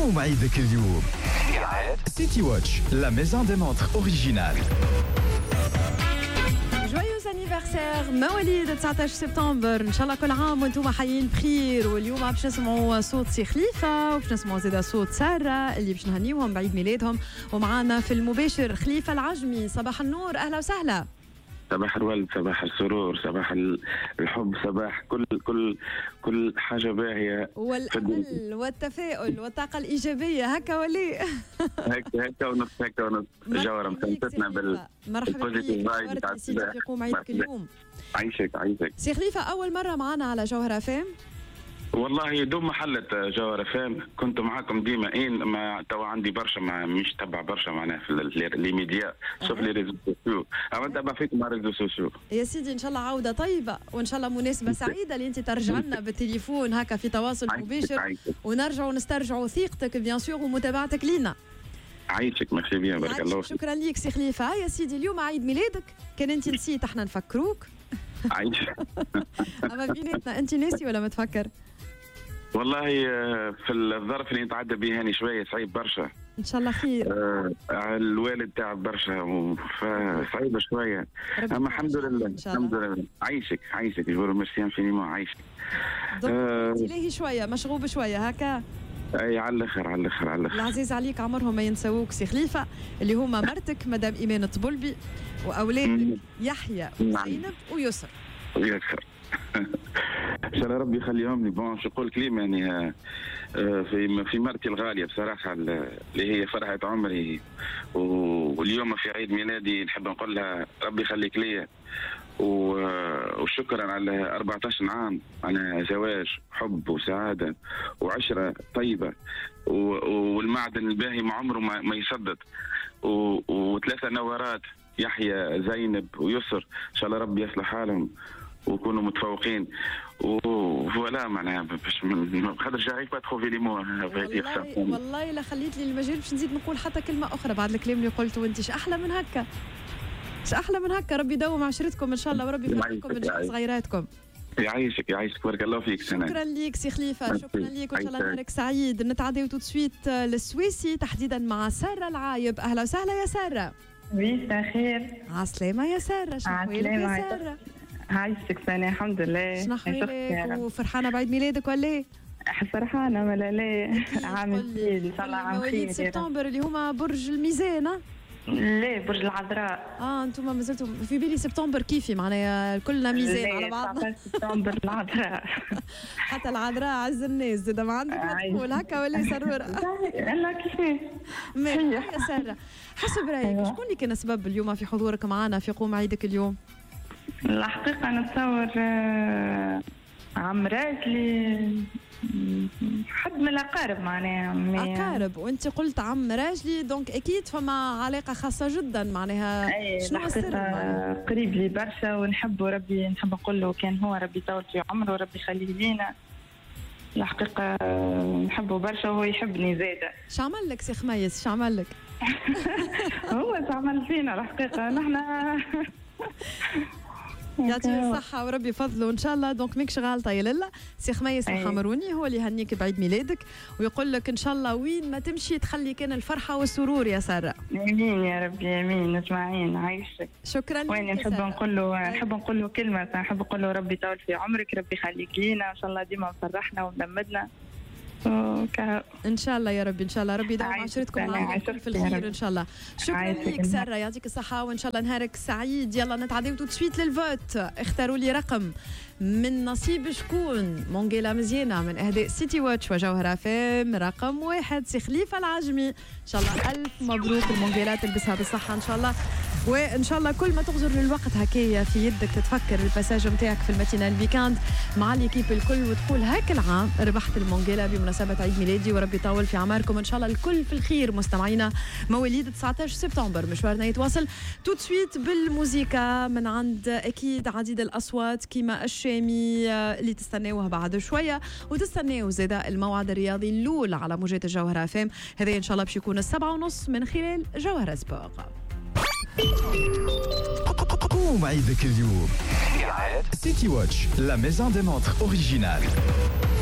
قوم عيدك اليوم. سيتي واتش لا ميزون دي مونتر اوريجينال. جويوز انيفرسير مواليد 19 سبتمبر، ان شاء الله كل عام وانتم حيين بخير. واليوم باش نسمعوا صوت سي خليفه وباش نسمعوا زاده صوت ساره اللي باش نهنيوهم بعيد ميلادهم. ومعانا في المباشر خليفه العجمي. صباح النور، اهلا وسهلا. صباح الورد، صباح السرور، صباح الحب، صباح كل حاجة باهية والأمل والتفاؤل والطاقة الإيجابية. هكا ولي هكا ونص جوهرة مسلسلتنا مرحبا بك، نورت يا سيدي في قوم عيدك اليوم. عايشك. سي خليفة، أول مرة معنا على جوهرة فام؟ والله دوم محلة جوهرة فام، كنت معاكم ديما. ما توا عندي برشا، ما مش تبع برشا معناها في لي ميديا سوف لي ريزو سوسيو، اما تبع فيكم على ريزو سوسيو. يا سيدي ان شاء الله عودة طيبة، وان شاء الله مناسبة سعيدة اللي انت ترجع لنا بالتليفون هكا في تواصل مباشر، ونرجعوا نسترجعوا ثقتك بيان سور ومتابعتك لينا. عايشك، ميرسي بيان، بارك الله فيك. شكرا ليك سي خليفة. يا سيدي اليوم عيد ميلادك، كان انت نسيت احنا نفكروك. عايشك. اما بيناتنا انت ناسي ولا ما تفكر؟ والله في الظرف اللي نتعدى به هاني شويه صعيب برشا. ان شاء الله خير. الوالد تعب برشا فصعيبه شويه، اما الحمد لله الحمد لله. عايشك يقولوا ميرسي انفينيمون. عايشك تلاهي شويه، مشغوب شويه هكا. اي على الاخر. العزيز عليك عمرهم ما ينسووك سي خليفه، اللي هما مرتك مدام ايمان الطبلبي واولادك يحيى وزينب ويسر. ان شاء الله ربي يخليهم لي. بون شو نقول كلمه يعني في مرتي الغاليه بصراحه، اللي هي فرحه عمري، واليوم في عيد ميلادي نحب نقول لها ربي يخليك ليا، وشكرا على 14 عام على زواج حب وسعاده وعشره طيبه، والمعدن الباهي ما عمره ما يسدد، وثلاثه نوارات يحيى زينب ويسر، ان شاء الله ربي يصلح حالهم ويكونوا متفوقين. وفوالا معناها باش ما خاطرش هيك تخوفي لي مو والله لا خليت لي المجال باش نزيد نقول حتى كلمه اخرى بعد الكلام اللي قلته انت. احلى من هكا، ربي يدوم عشرتكم ان شاء الله، وربي يفرحكم بنجاح صغيراتكم. يعيشك بارك الله فيك. شكرا ليك سي خليفه، شكرا ليك، وان شاء الله نهارك سعيد. نتعداو تو سويت للسويسي تحديدا مع ساره العايب. اهلا وسهلا يا ساره. وي خير. عسلامة يا ساره. شنو يا ساره؟ عايشك سنة الحمد لله. شنو احوالك؟ وفرحانة بعيد ميلادك ولا ايه؟ فرحانة ولا لا؟ عام جديد ان شاء الله، عام خير. مواليد سبتمبر اللي هما برج الميزان. لا برج العذراء. انتم ما زلتوا في بالي سبتمبر كيفي معناها كلنا ميزان على بعضنا. سبتمبر العذراء. حتى العذراء عز الناس زاد ما عندك ما تقول هكا ولا سرورة؟ لا كيفاش؟ يا سارة، حسب رايك شكون اللي كان سبب اليوم في حضورك معنا في قوم عيدك اليوم؟ الحقيقة نتصور عم راجلي، حد من الأقارب معناها. أقارب، وأنت قلت عم راجلي دونك أكيد فما علاقة خاصة جدا معناها. شنو السر؟ قريب لي برشا ونحبه، ربي نحب نقول له كان هو ربي يطول في عمره وربي يخليه لينا. الحقيقة نحبه برشا وهو يحبني زادة. شعمل لك سي خميس؟ شعمل لك؟ هو شعمل فينا الحقيقة نحن. يعطيه الصحة وربي يفضله إن شاء الله. دونك ماكش غالطة يا لالا. سي خميس الحمروني هو اللي يهنيك بعيد ميلادك، ويقول لك إن شاء الله وين ما تمشي تخلي كان الفرحة والسرور يا سارة. آمين يا ربي آمين. أجمعين. عايشك. شكرا لك. وين نحب نقول له كلمة، نحب نقول له ربي يطول في عمرك، ربي يخليك لينا إن شاء الله، ديما مفرحنا وملمدنا. ان شاء الله يا ربي، ان شاء الله ربي يدوم عشرتكم معنا في الخير ان شاء الله. شكرا لك ساره، يعطيك الصحه وان شاء الله نهارك سعيد. يلا نتعداو تو سويت للفوت. اختاروا لي رقم من نصيب شكون. مونجيلا مزيانه من اهداء سيتي واتش وجوهره فام. رقم 1 سي خليفه العجمي. ان شاء الله الف مبروك. المونجيلا تلبسها بالصحه ان شاء الله، وان شاء الله كل ما تغزر للوقت هكايا في يدك تتفكر الباساج نتاعك في الماتينال الويكاند مع ليكيب الكل، وتقول هاك العام ربحت المونجيلا بمناسبه عيد ميلادي، وربي يطول في اعماركم ان شاء الله الكل في الخير. مستمعينا مواليد 19 سبتمبر مشوارنا يتواصل تو سويت بالموسيقى من عند اكيد عديد الاصوات كيما الشامي اللي تستناوه بعد شويه، وتستناو زاده الموعد الرياضي الاول على موجات الجوهره فام. هذا ان شاء الله باش يكون 7:30 من خلال جوهره سبور. قوم عيدك اليوم. سيتي واتش لا ميزون دي مونتر اوريجينال.